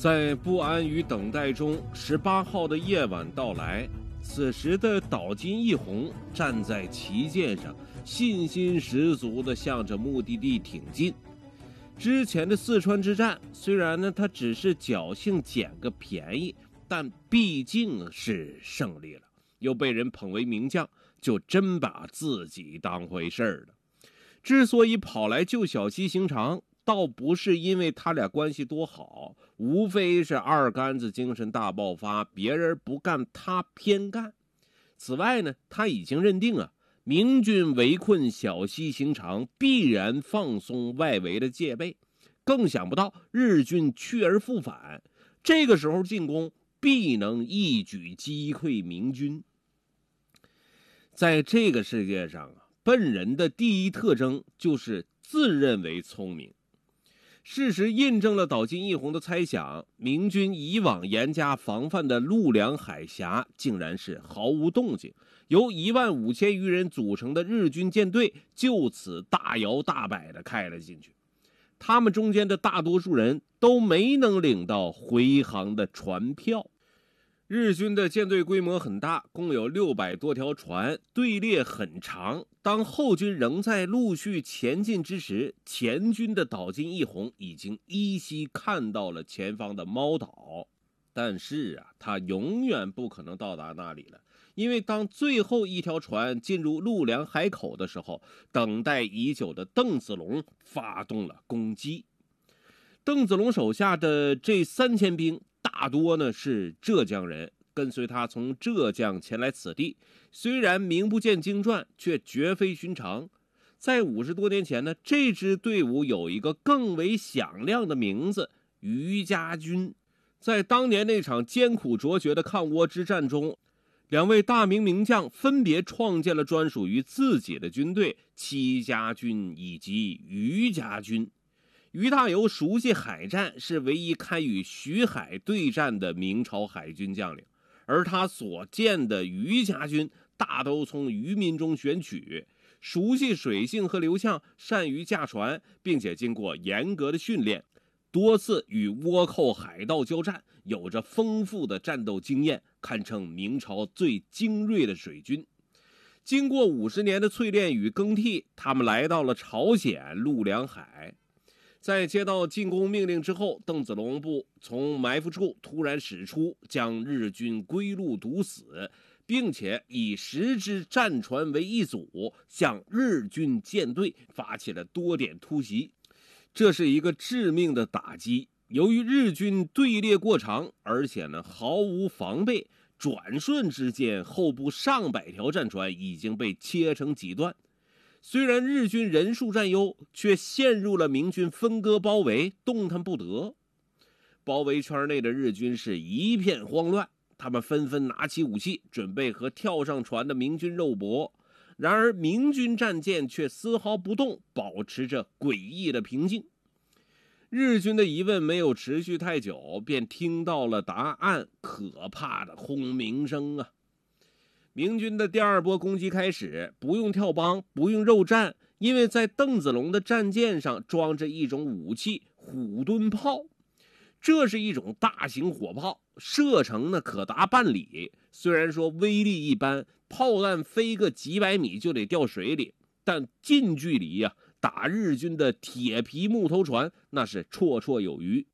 在不安与等待中，18号的夜晚到来。此时的岛津义弘站在旗舰上，信心十足地向着目的地挺进。之前的四川之战，虽然呢他只是侥幸捡个便宜，但毕竟是胜利了，又被人捧为名将，就真把自己当回事儿了。之所以跑来救小西行长，倒不是因为他俩关系多好，无非是二杆子精神大爆发，别人不干他偏干。此外呢，他已经认定明军围困小西行长必然放松外围的戒备，更想不到日军去而复返，这个时候进攻必能一举击溃明军。在这个世界上笨人的第一特征就是自认为聪明。事实印证了岛津义弘的猜想，明军以往严加防范的陆良海峡竟然是毫无动静，由15000余人组成的日军舰队就此大摇大摆地开了进去。他们中间的大多数人都没能领到回航的船票。日军的舰队规模很大，共有600多条船，队列很长。当后军仍在陆续前进之时，前军的岛津义弘已经依稀看到了前方的猫岛。但是他永远不可能到达那里了，因为当最后一条船进入陆良海口的时候，等待已久的邓子龙发动了攻击。邓子龙手下的这3000兵大多呢是浙江人，跟随他从浙江前来此地，虽然名不见经传，却绝非寻常。在50多年前呢，这支队伍有一个更为响亮的名字——余家军。在当年那场艰苦卓绝的抗倭之战中，两位大明名将分别创建了专属于自己的军队——戚家军以及余家军。余大猷熟悉海战，是唯一堪与徐海对战的明朝海军将领，而他所建的余家军大都从渔民中选取，熟悉水性和流向，善于驾船，并且经过严格的训练，多次与倭寇海盗交战，有着丰富的战斗经验，堪称明朝最精锐的水军。经过50年的淬炼与更替，他们来到了朝鲜陆良海。在接到进攻命令之后，邓子龙部从埋伏处突然驶出，将日军归路堵死，并且以10只战船为一组，向日军舰队发起了多点突袭。这是一个致命的打击，由于日军队列过长，而且呢毫无防备，转瞬之间后部上百条战船已经被切成几段。虽然日军人数占优，却陷入了明军分割包围，动弹不得。包围圈内的日军是一片慌乱，他们纷纷拿起武器，准备和跳上船的明军肉搏。然而明军战舰却丝毫不动，保持着诡异的平静。日军的疑问没有持续太久，便听到了答案：可怕的轰鸣声啊！明军的第2波攻击开始，不用跳帮，不用肉战，因为在邓子龙的战舰上装着一种武器——虎蹲炮。这是一种大型火炮，射程呢可达半里。虽然说威力一般，炮弹飞个几百米就得掉水里，但近距离打日军的铁皮木头船那是绰绰有余。